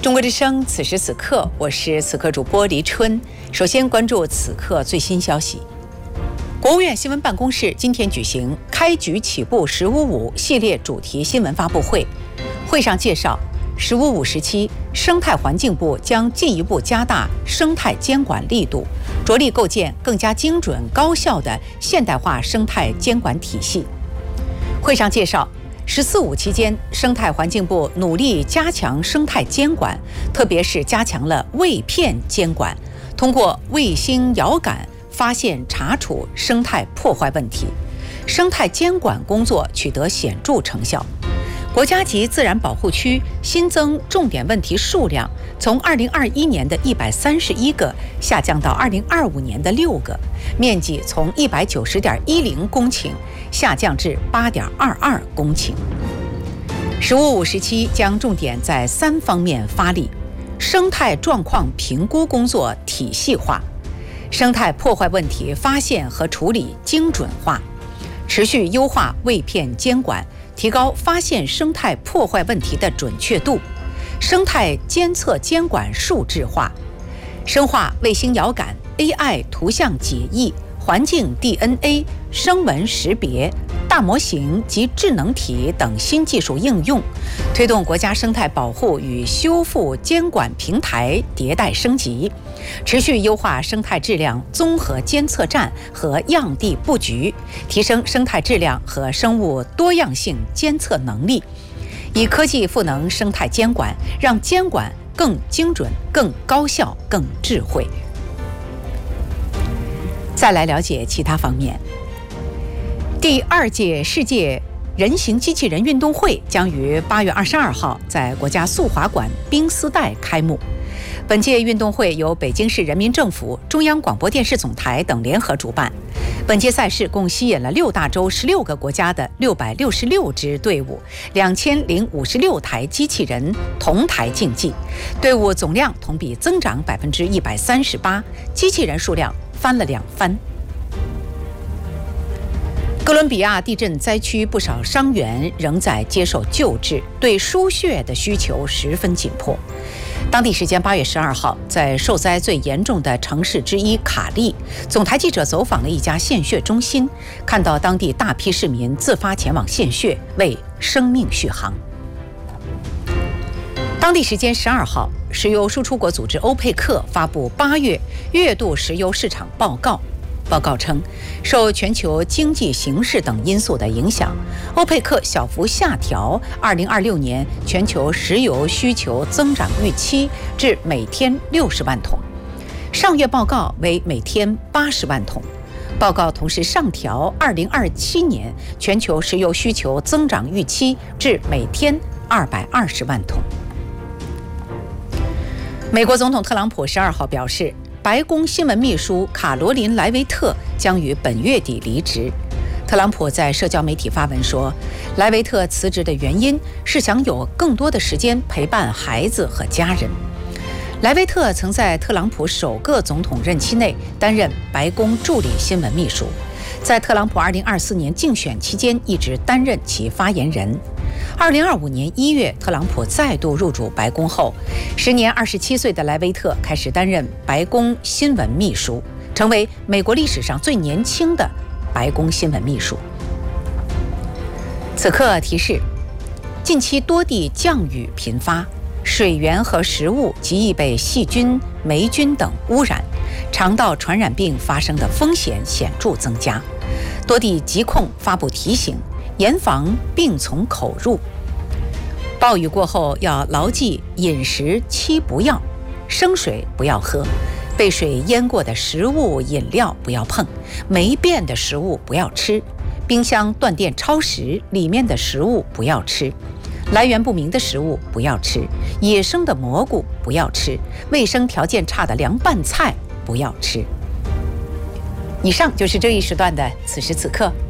中国之声，此时此刻，我是此刻主播黎春。首先关注此刻最新消息。国务院新闻办公室今天举行开局起步“十五五”系列主题新闻发布会，会上介绍“十五五”时期，生态环境部将进一步加大生态监管力度，着力构建更加精准高效的现代化生态监管体系。会上介绍“14五”期间，生态环境部努力加强生态监管，特别是加强了卫片监管，通过卫星遥感发现查处生态破坏问题，生态监管工作取得显著成效。国家级自然保护区新增重点问题数量从2021年的131个下降到2025年的6个，面积从190.10公顷下降至8.22公顷。“15五”时期将重点在3方面发力：生态状况评估工作体系化，生态破坏问题发现和处理精准化，持续优化卫片监管，提高发现生态破坏问题的准确度，生态监测监管数字化，深化卫星遥感、AI 图像解译、环境 DNA、声纹识别、大模型及智能体等新技术应用，推动国家生态保护与修复监管平台迭代升级，持续优化生态质量综合监测站和样地布局，提升生态质量和生物多样性监测能力，以科技赋能生态监管，让监管更精准、更高效、更智慧。再来了解其他方面。第2届世界人形机器人运动会将于8月22号在国家速滑馆冰丝带开幕。本届运动会由北京市人民政府、中央广播电视总台等联合主办。本届赛事共吸引了6大洲16个国家的666支队伍，2056台机器人同台竞技，队伍总量同比增长138%，机器人数量翻了2番。哥伦比亚地震灾区不少伤员仍在接受救治，对输血的需求十分紧迫。当地时间8月12号，在受灾最严重的城市之一卡利，总台记者走访了一家献血中心，看到当地大批市民自发前往献血，为生命续航。当地时间12号，石油输出国组织欧佩克发布8月月度石油市场报告。报告称，受全球经济形势等因素的影响，欧佩克小幅下调2026年全球石油需求增长预期至每天60万桶，上月报告为每天80万桶。报告同时上调2027年全球石油需求增长预期至每天220万桶。美国总统特朗普12号表示，白宫新闻秘书卡罗琳·莱维特将于本月底离职。特朗普在社交媒体发文说，莱维特辞职的原因是想有更多的时间陪伴孩子和家人。莱维特曾在特朗普首个总统任期内担任白宫助理新闻秘书，在特朗普2024年竞选期间一直担任其发言人。2025年1月，特朗普再度入主白宫后，时年27岁的莱维特开始担任白宫新闻秘书，成为美国历史上最年轻的白宫新闻秘书。此刻提示：近期多地降雨频发，水源和食物极易被细菌、霉菌等污染，肠道传染病发生的风险显著增加。多地疾控发布提醒，严防病从口入。暴雨过后要牢记饮食7不要：生水不要喝，被水淹过的食物饮料不要碰，霉变的食物不要吃，冰箱断电超时里面的食物不要吃，来源不明的食物不要吃，野生的蘑菇不要吃，卫生条件差的凉拌菜不要吃。以上就是这一时段的此时此刻。